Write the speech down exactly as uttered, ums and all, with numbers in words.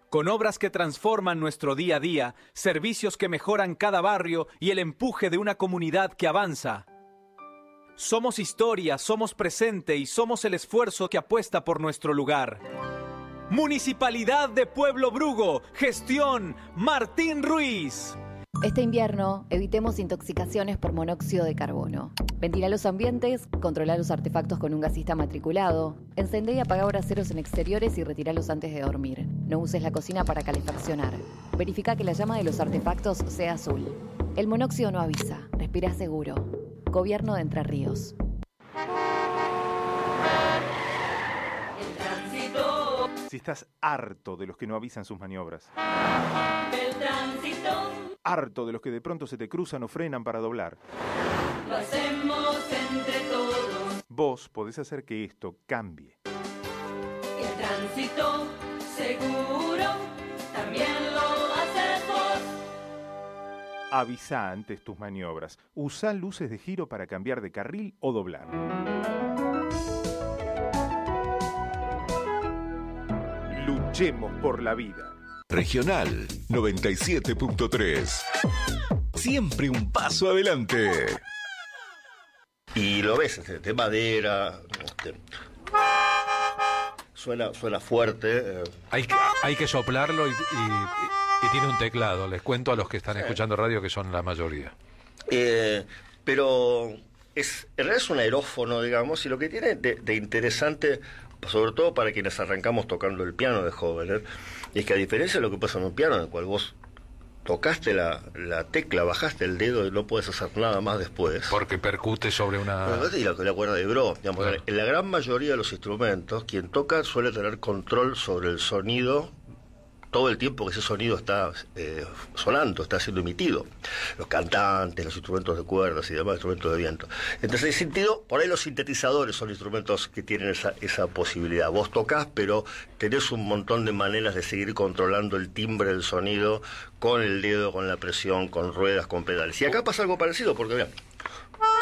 con obras que transforman nuestro día a día, servicios que mejoran cada barrio y el empuje de una comunidad que avanza. Somos historia, somos presente y somos el esfuerzo que apuesta por nuestro lugar. Municipalidad de Pueblo Brugo, gestión Martín Ruiz. Este invierno, evitemos intoxicaciones por monóxido de carbono. Ventila los ambientes, controla los artefactos con un gasista matriculado, encendé y apaga braseros en exteriores y retiralos antes de dormir. No uses la cocina para calefaccionar. Verifica que la llama de los artefactos sea azul. El monóxido no avisa, respira seguro. Gobierno de Entre Ríos. Si estás harto de los que no avisan sus maniobras. El tránsito. Harto de los que de pronto se te cruzan o frenan para doblar. Lo hacemos entre todos. Vos podés hacer que esto cambie. El tránsito seguro también lo haces vos. Avisa antes tus maniobras. Usá luces de giro para cambiar de carril o doblar. Luchemos por la vida. Regional noventa y siete punto tres. Siempre un paso adelante. Y lo ves, de madera, de... suena, suena fuerte. Eh. Hay que, hay que soplarlo y, y, y tiene un teclado. Les cuento a los que están Sí. escuchando radio que son la mayoría. Eh, pero es, en realidad es un aerófono, digamos, y lo que tiene de, de interesante, sobre todo para quienes arrancamos tocando el piano de jóvenes, y es que a diferencia de lo que pasa en un piano en el cual vos tocaste la, la tecla, bajaste el dedo y no puedes hacer nada más después. Porque percute sobre una... Y la, la cuerda vibró. Digamos, Claro. En la gran mayoría de los instrumentos, quien toca suele tener control sobre el sonido todo el tiempo que ese sonido está eh, sonando, está siendo emitido. Los cantantes, los instrumentos de cuerdas y demás instrumentos de viento. Entonces, en ese sentido, por ahí los sintetizadores son instrumentos que tienen esa, esa posibilidad. Vos tocás, pero tenés un montón de maneras de seguir controlando el timbre del sonido con el dedo, con la presión, con ruedas, con pedales. Y acá pasa algo parecido, porque vean,